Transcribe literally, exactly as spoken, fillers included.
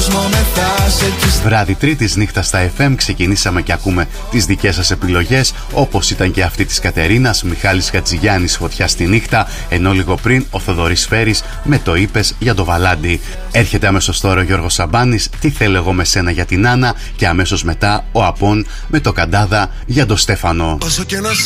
Βράδυ Τρίτης νύχτα στα εφ εμ ξεκινήσαμε και ακούμε τις δικές σας επιλογές, όπως ήταν και αυτή της Κατερίνας, Μιχάλης Χατζηγιάννης, Φωτιά στη νύχτα, ενώ λίγο πριν ο Θοδωρής Φέρης με το είπες για το Βαλάντι. Έρχεται αμέσως τώρα ο Γιώργος Σαμπάνης, Τι θέλω εγώ με σένα για την Άννα, και αμέσως μετά ο Απών με το Καντάδα για τον Στέφανο.